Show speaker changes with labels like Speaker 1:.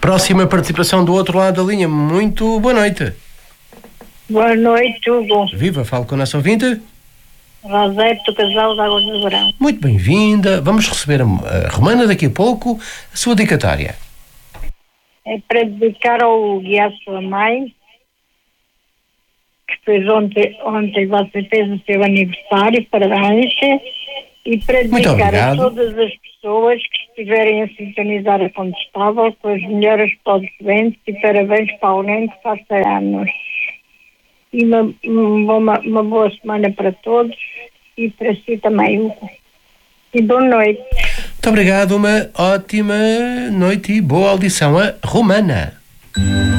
Speaker 1: Próxima participação do outro lado da linha. Muito boa noite.
Speaker 2: Boa noite, Hugo.
Speaker 1: Viva, falo com a nossa ouvinte.
Speaker 2: Rosete do Casal de Águas do Verão.
Speaker 1: Muito bem-vinda. Vamos receber a Romana daqui a pouco. A sua dedicatória.
Speaker 2: É para dedicar ao Hugo e à sua mãe, que fez ontem você fez o seu aniversário, parabéns. E para dedicar a todas as pessoas que estiverem a sintonizar a Contestável, com as melhores podcasts, e parabéns para alguém que faça anos. E uma boa semana para todos e para si também, Hugo. E boa noite.
Speaker 1: Muito obrigado, uma ótima noite e boa audição a Romana.